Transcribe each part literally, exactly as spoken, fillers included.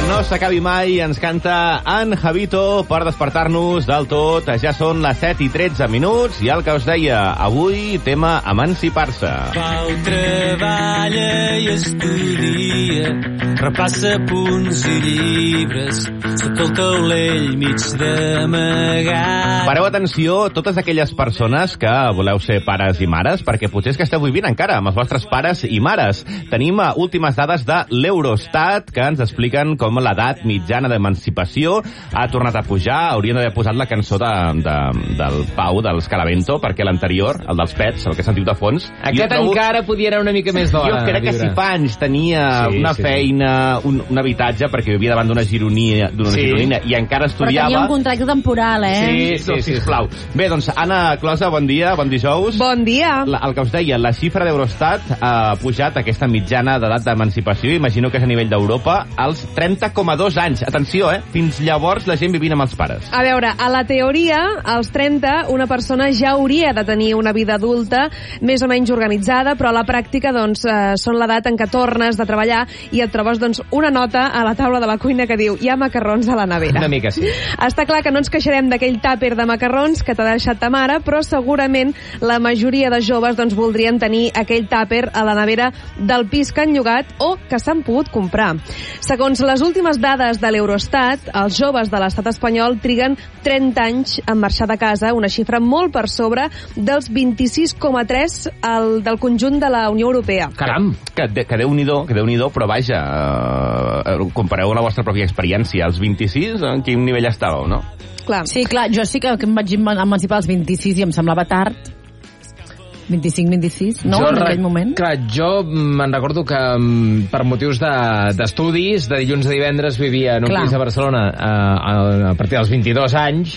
no s'acabi mai, ens canta en Javito per despertar-nos del tot. Ja són les set i tretze minuts i el que us deia, avui tema emancipar-se. Pau treballa i estudia, repassa punts i llibres, sota el taulell mig d'amagat. Pareu atenció, totes aquelles persones que voleu ser pares i mares, perquè potser és que esteu vivint encara amb els vostres pares i mares. Tenim últimes dades de l'Eurostat que ens expliquen com l'edat mitjana d'emancipació ha tornat a pujar. Haurien d'haver posat la cançó de, de, del Pau, dels Calavento, perquè l'anterior, el dels Pets, el que sentiu de fons... Aquest trobo... encara podia anar una mica més d'hora. Jo crec que si fa anys tenia sí, una sí, feina, sí. Un, un habitatge, perquè vivia davant d'una gironia, d'una sí. gironina, i encara estudiava... Però tenia un contracte temporal, eh? Sí, sí, sí, sí, sisplau. Bé, doncs, Anna Closa, bon dia, bon dijous. Bon dia. La, el que us deia, la xifra d'Eurostat ha pujat aquesta mitjana d'edat d'emancipació, imagino que és a nivell d'Europa, als trenta coma dos anys. Atenció, eh? Fins llavors la gent vivint amb els pares. A veure, a la teoria, als trenta, una persona ja hauria de tenir una vida adulta més o menys organitzada, però a la pràctica, doncs, eh, són l'edat en què tornes de treballar i et trobes, doncs, una nota a la taula de la cuina que diu hi ha macarrons a la nevera. Una mica sí. Està clar que no ens queixarem d'aquell tàper de macarrons que t'ha deixat ta mare, però segurament la majoria de joves, doncs, voldrien tenir aquell tàper a la nevera del pis que han llogat o que s'han pogut comprar. Segons les últimes dades de l'Eurostat, els joves de l'estat espanyol triguen trenta anys en marxar de casa, una xifra molt per sobre dels vint-i-sis coma tres el, del conjunt de la Unió Europea. Caram, que, de, que Déu-n'hi-do, que Déu-n'hi-do, però vaja, eh, compareu la vostra pròpia experiència. Als vint-i-sis, en quin nivell estàveu, no? Clar. Sí, clar, jo sí que em vaig emancipar als vint-i-sis i em semblava tard. vint-i-cinc vint-i-sis, no? Jo, en aquell moment? Clar, jo me'n recordo que per motius d'estudis, de, de dilluns a divendres vivia en un clar. pis a Barcelona a, a, a partir dels vint-i-dos anys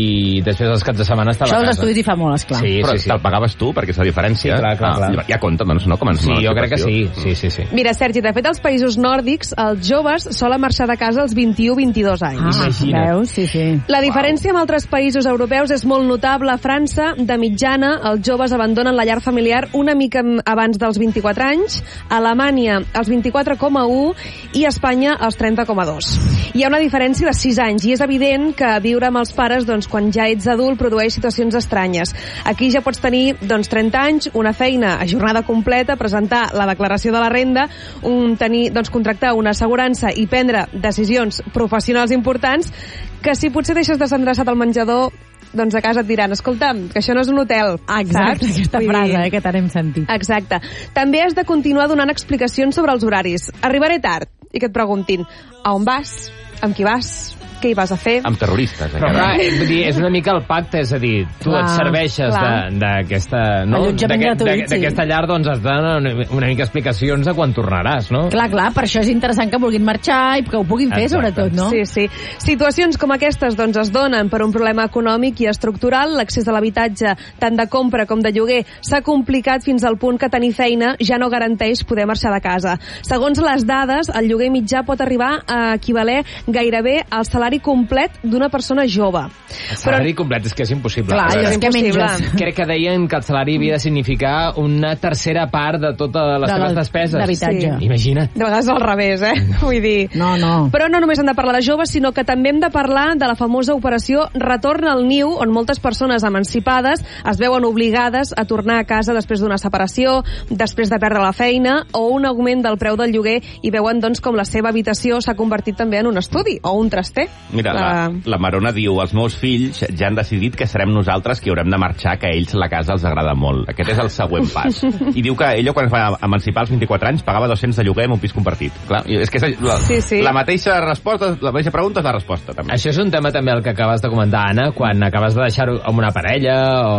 i després els caps de setmana estava Això a casa. Això els estudis hi fa molt, esclar. Sí, però sí, sí. Te'l pagaves tu, perquè és la diferència. Sí, clar, clar, clar. Ah, ja compta, doncs, no? Com ens sí, jo crec que sí. sí, sí, sí. Mira, Sergi, de fet, als països nòrdics, els joves solen marxar de casa als vint-i-u veintidós anys. Ah, veus? Sí, sí. La diferència wow. amb altres països europeus és molt notable. A França, de mitjana, els joves abandonen la llar familiar una mica abans dels vint-i-quatre anys, a Alemanya als vint-i-quatre coma u i a Espanya als trenta coma dos. Hi ha una diferència de sis anys i és evident que viure amb els pares, doncs, quan ja ets adult, produeix situacions estranyes. Aquí ja pots tenir, doncs, trenta anys, una feina a jornada completa, presentar la declaració de la renda, un, tenir, doncs, contractar una assegurança i prendre decisions professionals importants que si potser deixes desendreçat al menjador, doncs a casa et diran, escolta'm, que això no és un hotel. Exacte, saps? Aquesta Vull frase, dir... eh, que tant hem sentit. Exacte. També has de continuar donant explicacions sobre els horaris. Arribaré tard i que et preguntin, a on vas? Amb qui vas? Què hi vas a fer? Amb terroristes. Eh, però clar, vull dir, és una mica el pacte, és a dir, tu clar, et serveixes d'aquesta no? d'aquesta llar, doncs has de donar una, una mica explicacions de quan tornaràs, no? Clar, clar, per això és interessant que vulguin marxar i que ho puguin fer, exacte. Sobretot, no? Sí, sí. Situacions com aquestes, doncs, es donen per un problema econòmic i estructural. L'accés a l'habitatge, tant de compra com de lloguer, s'ha complicat fins al punt que tenir feina ja no garanteix poder marxar de casa. Segons les dades, el lloguer mitjà pot arribar a equivaler gairebé al salari complet d'una persona jove. El salari Però... complet és que és impossible. Clar, és impossible. Crec que deien que el salari havia de significar una tercera part de totes les de teves despeses. D'habitatge. Sí. Imagina't. De vegades al revés, eh? Vull dir... No, no. Però no només hem de parlar de joves, sinó que també hem de parlar de la famosa operació Retorn al Niu, on moltes persones emancipades es veuen obligades a tornar a casa després d'una separació, després de perdre la feina o un augment del preu del lloguer i veuen, doncs, com la seva habitació s'ha convertit també en un estudi o un traster. Mira, la, la Marona diu, els meus fills ja han decidit que serem nosaltres qui haurem de marxar, que a ells la casa els agrada molt. Aquest és el següent pas. I diu que ella, quan es va emancipar als vint-i-quatre anys, pagava dos-cents de lloguer en un pis compartit. Clar, és que és la, sí, sí. la mateixa resposta, la mateixa pregunta és la resposta, també. Això és un tema també el que acabes de comentar, Anna, quan acabes de deixar-ho amb una parella o